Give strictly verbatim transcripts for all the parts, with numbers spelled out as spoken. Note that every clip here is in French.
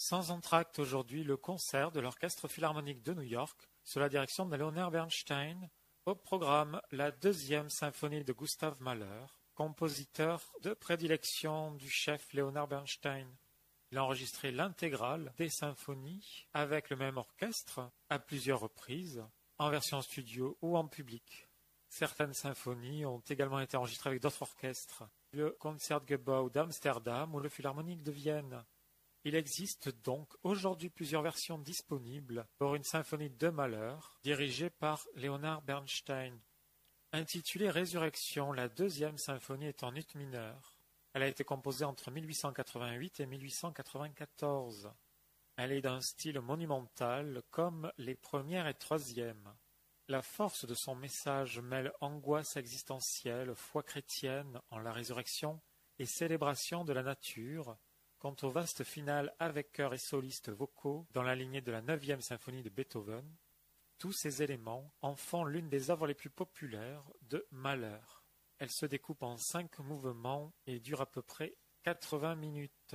Sans entracte aujourd'hui le concert de l'Orchestre Philharmonique de New York sous la direction de Leonard Bernstein. Au programme, la deuxième symphonie de Gustav Mahler, compositeur de prédilection du chef Leonard Bernstein. Il a enregistré l'intégrale des symphonies avec le même orchestre à plusieurs reprises, en version studio ou en public. Certaines symphonies ont également été enregistrées avec d'autres orchestres, le Concertgebouw d'Amsterdam ou le Philharmonique de Vienne. Il existe donc aujourd'hui plusieurs versions disponibles pour une symphonie de Mahler dirigée par Leonard Bernstein. Intitulée Résurrection, la deuxième symphonie est en ut mineur. Elle a été composée entre mille huit cent quatre-vingt-huit et mille huit cent quatre-vingt-quatorze. Elle est d'un style monumental comme les première et troisième. La force de son message mêle angoisse existentielle, foi chrétienne en la résurrection et célébration de la nature. Quant au vaste final avec chœur et solistes vocaux dans la lignée de la neuvième symphonie de Beethoven, tous ces éléments en font l'une des œuvres les plus populaires de Mahler. Elle se découpe en cinq mouvements et dure à peu près quatre-vingts minutes.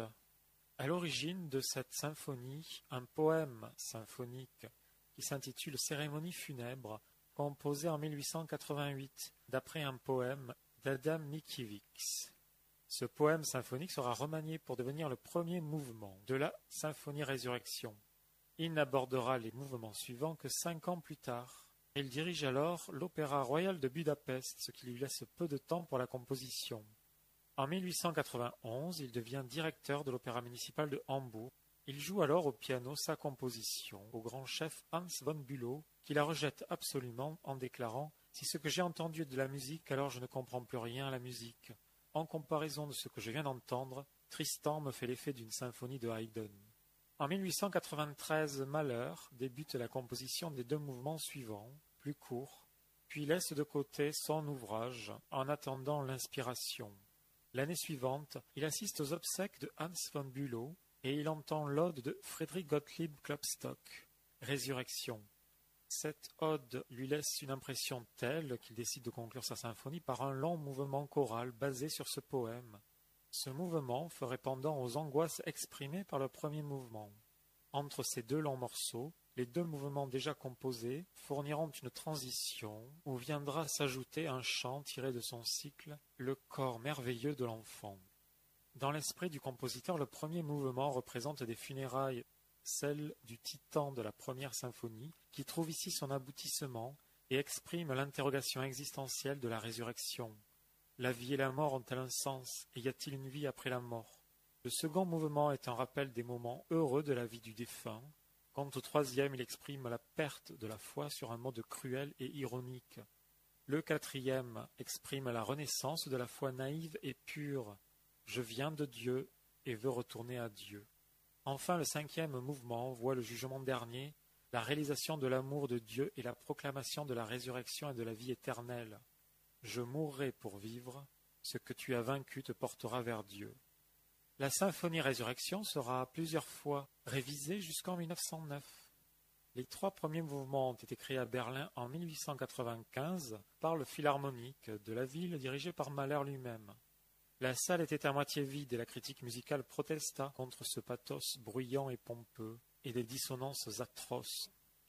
À l'origine de cette symphonie, un poème symphonique qui s'intitule Cérémonie funèbre, composé en mille huit cent quatre-vingt-huit d'après un poème d'Adam Mickiewicz. Ce poème symphonique sera remanié pour devenir le premier mouvement de la symphonie Résurrection. Il n'abordera les mouvements suivants que cinq ans plus tard. Il dirige alors l'Opéra Royal de Budapest, ce qui lui laisse peu de temps pour la composition. En mille huit cent quatre-vingt-onze, il devient directeur de l'Opéra municipal de Hambourg. Il joue alors au piano sa composition au grand chef Hans von Bülow, qui la rejette absolument en déclarant « Si ce que j'ai entendu est de la musique, alors je ne comprends plus rien à la musique. En comparaison de ce que je viens d'entendre, Tristan me fait l'effet d'une symphonie de Haydn. » En mille huit cent quatre-vingt-treize, Mahler débute la composition des deux mouvements suivants, plus courts, puis laisse de côté son ouvrage en attendant l'inspiration. L'année suivante, il assiste aux obsèques de Hans von Bülow et il entend l'ode de Friedrich Gottlieb Klopstock, Résurrection. Cette ode lui laisse une impression telle qu'il décide de conclure sa symphonie par un long mouvement choral basé sur ce poème. Ce mouvement ferait pendant aux angoisses exprimées par le premier mouvement. Entre ces deux longs morceaux, les deux mouvements déjà composés fourniront une transition où viendra s'ajouter un chant tiré de son cycle « Le corps merveilleux de l'enfant ». Dans l'esprit du compositeur, le premier mouvement représente des funérailles, celle du titan de la première symphonie, qui trouve ici son aboutissement et exprime l'interrogation existentielle de la résurrection. La vie et la mort ont-elles un sens, et y a-t-il une vie après la mort? Le second mouvement est un rappel des moments heureux de la vie du défunt. Quant au troisième, il exprime la perte de la foi sur un mode cruel et ironique. Le quatrième exprime la renaissance de la foi naïve et pure. Je viens de Dieu et veux retourner à Dieu. Enfin, le cinquième mouvement voit le jugement dernier, la réalisation de l'amour de Dieu et la proclamation de la résurrection et de la vie éternelle. Je mourrai pour vivre, ce que tu as vaincu te portera vers Dieu. La symphonie Résurrection sera plusieurs fois révisée jusqu'en mille neuf cent neuf. Les trois premiers mouvements ont été créés à Berlin en mille huit cent quatre-vingt-quinze par le Philharmonique de la ville dirigé par Mahler lui-même. La salle était à moitié vide et la critique musicale protesta contre ce pathos bruyant et pompeux et des dissonances atroces.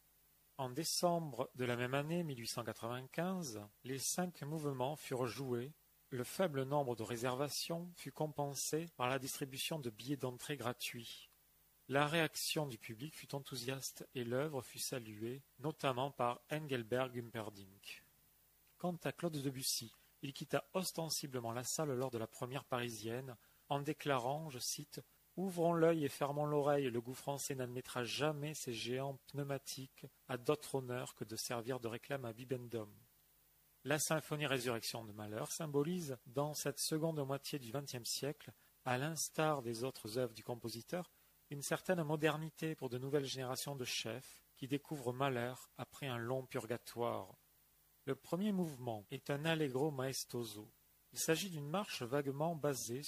En décembre de la même année, mille huit cent quatre-vingt-quinze, les cinq mouvements furent joués. Le faible nombre de réservations fut compensé par la distribution de billets d'entrée gratuits. La réaction du public fut enthousiaste et l'œuvre fut saluée, notamment par Engelbert Humperdinck. Quant à Claude Debussy, il quitta ostensiblement la salle lors de la première parisienne en déclarant, je cite, « Ouvrons l'œil et fermons l'oreille, le goût français n'admettra jamais ces géants pneumatiques à d'autre honneur que de servir de réclame à Bibendum. » La symphonie Résurrection de Mahler symbolise, dans cette seconde moitié du vingtième siècle, à l'instar des autres œuvres du compositeur, une certaine modernité pour de nouvelles générations de chefs qui découvrent Mahler après un long purgatoire. Le premier mouvement est un allegro maestoso. Il s'agit d'une marche vaguement basée